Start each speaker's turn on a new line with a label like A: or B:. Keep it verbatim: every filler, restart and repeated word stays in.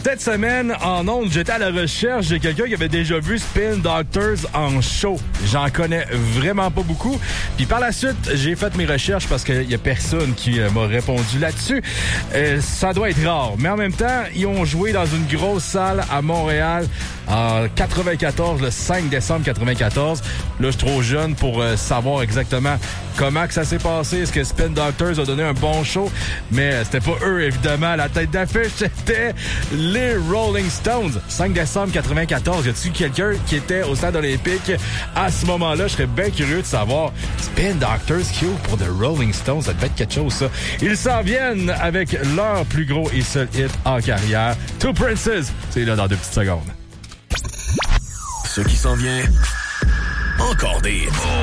A: Cette semaine, en ondes, j'étais à la recherche de quelqu'un qui avait déjà vu Spin Doctors en show. J'en connais vraiment pas beaucoup. Puis par la suite, j'ai fait mes recherches parce qu'il y a personne qui euh, m'a répondu là-dessus. Euh, ça doit être rare. Mais en même temps, ils ont joué dans une grosse salle à Montréal en quatre-vingt-quatorze, le cinq décembre quatre-vingt-quatorze. Là, je suis trop jeune pour euh, savoir exactement comment que ça s'est passé. Est-ce que Spin Doctors a donné un bon show? Mais euh, c'était pas eux, évidemment. À la tête d'affiche, c'était les Rolling Stones. cinq décembre quatre-vingt-quatorze. Y a-t-il quelqu'un qui était au stade olympique à ce moment-là? Je serais bien curieux de savoir. Spin Doctors qui ouvre pour The Rolling Stones. Ça devait être quelque chose, ça. Ils s'en viennent avec leur plus gros et seul hit en carrière. Two Princes. C'est là dans deux petites secondes.
B: Ce qui s'en vient, encore des hits.